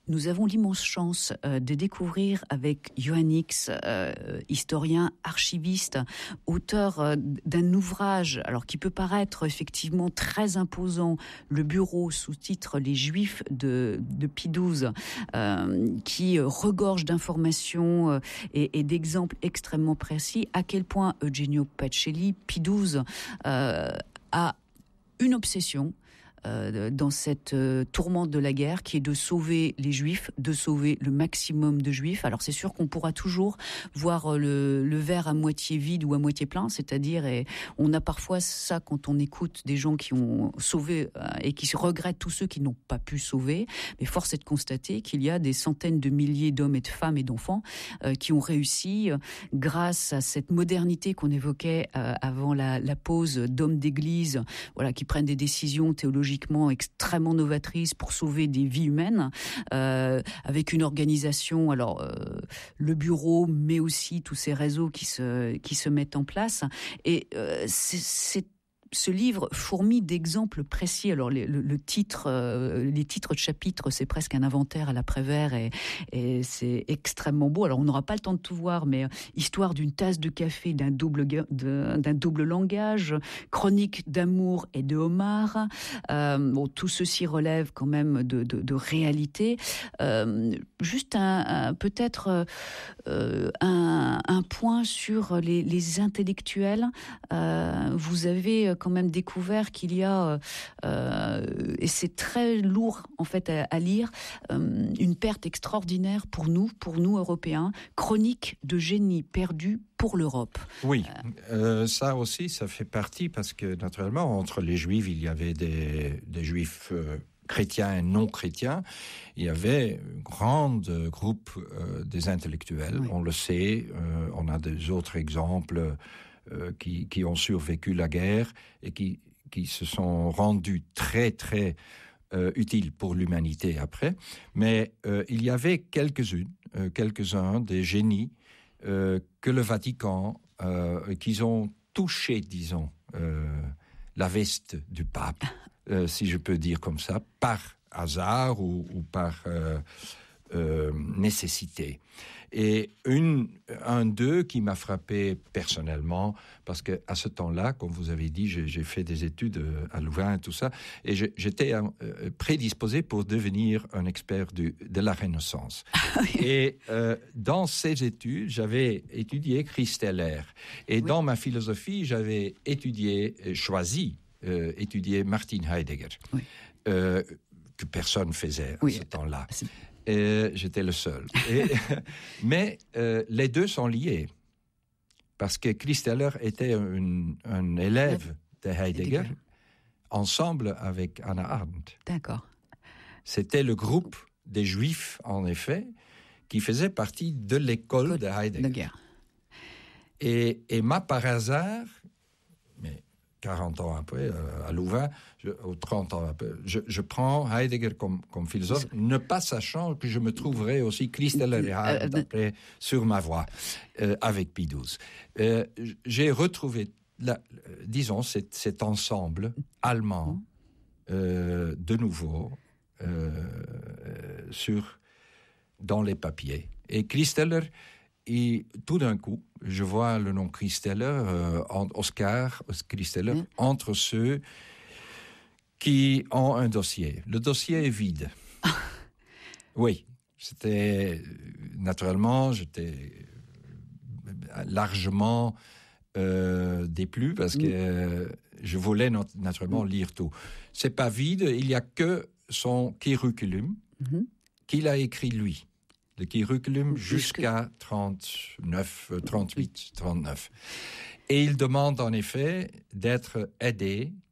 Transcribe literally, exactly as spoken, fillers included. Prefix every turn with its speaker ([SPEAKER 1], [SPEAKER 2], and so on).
[SPEAKER 1] nous avons l'immense chance euh, de découvrir avec Johan Hicks, euh, historien, archiviste, auteur euh, d'un ouvrage, alors qui peut paraître effectivement très imposant, Le Bureau, sous-titre Les Juifs de, de Pie douze, euh, qui regorge d'informations euh, et, et d'exemples extrêmement précis, à quel point Eugenio Pacelli, Pie douze, euh, a une obsession Euh, dans cette euh, tourmente de la guerre, qui est de sauver les Juifs, de sauver le maximum de Juifs. Alors c'est sûr qu'on pourra toujours voir le, le verre à moitié vide ou à moitié plein, c'est-à-dire, et on a parfois ça quand on écoute des gens qui ont sauvé euh, et qui regrettent tous ceux qui n'ont pas pu sauver, mais force est de constater qu'il y a des centaines de milliers d'hommes et de femmes et d'enfants euh, qui ont réussi, euh, grâce à cette modernité qu'on évoquait euh, avant la, la pause, d'hommes d'église, voilà, qui prennent des décisions théologiques extrêmement novatrice pour sauver des vies humaines, euh, avec une organisation, alors euh, le bureau, mais aussi tous ces réseaux qui se qui se mettent en place. Et euh, c'est, c'est ce livre fourmille d'exemples précis. Alors les, le, le titre, euh, les titres de chapitres, c'est presque un inventaire à l'après-vert et, et c'est extrêmement beau. Alors on n'aura pas le temps de tout voir, mais euh, histoire d'une tasse de café, d'un double de, d'un double langage, chronique d'amour et de homard. Euh, bon, tout ceci relève quand même de, de, de réalité. Euh, juste un, un peut-être euh, un, un point sur les, les intellectuels. Euh, vous avez quand même découvert qu'il y a, euh, et c'est très lourd en fait à, à lire, euh, une perte extraordinaire pour nous, pour nous Européens, chronique de génie perdu pour l'Europe.
[SPEAKER 2] Oui, euh, ça aussi, ça fait partie parce que naturellement, entre les Juifs, il y avait des, des Juifs euh, chrétiens et non chrétiens. Il y avait un grand groupe euh, des intellectuels, oui. On le sait, euh, on a des autres exemples Euh, qui, qui ont survécu la guerre et qui, qui se sont rendus très, très euh, utiles pour l'humanité après. Mais euh, il y avait quelques-unes, euh, quelques-uns des génies euh, que le Vatican, euh, qu'ils ont touché, disons, euh, la veste du pape, euh, si je peux dire comme ça, par hasard ou, ou par euh, euh, nécessité. Et une, un d'eux qui m'a frappé personnellement, parce que à ce temps-là, comme vous avez dit, j'ai, j'ai fait des études à Louvain et tout ça, et je, j'étais euh, prédisposé pour devenir un expert du, de la Renaissance. Et euh, dans ces études, j'avais étudié Christeller. Et oui. Dans ma philosophie, j'avais étudié, choisi, euh, étudier Martin Heidegger, oui. euh, que personne faisait à oui. ce temps-là. C'est... Et j'étais le seul. Et, mais euh, les deux sont liés. Parce que Christeller était un, un élève de Heidegger, Heidegger, ensemble avec Hannah Arendt.
[SPEAKER 1] D'accord.
[SPEAKER 2] C'était le groupe des Juifs, en effet, qui faisait partie de l'école de Heidegger. Et, et moi, par hasard, mais quarante ans après, euh, à Louvain, je, ou trente ans après, je, je prends Heidegger comme, comme philosophe, ne pas sachant que je me trouverais aussi Christeller et Arendt après sur ma voie, euh, avec Pie douze. Euh, j'ai retrouvé, la, disons, cet, cet ensemble allemand, euh, de nouveau, euh, sur, dans les papiers. Et Christeller, et tout d'un coup, je vois le nom Christeller, euh, Oscar Christeller, mmh. entre ceux qui ont un dossier. Le dossier est vide. Oui, c'était naturellement, j'étais largement euh, déplu parce que euh, je voulais not- naturellement mmh. lire tout. C'est pas vide, il y a que son curriculum mmh. qu'il a écrit lui. Le curriculum jusqu'à trente-neuf, trente-huit, trente-neuf. Et il demande en effet d'être aidé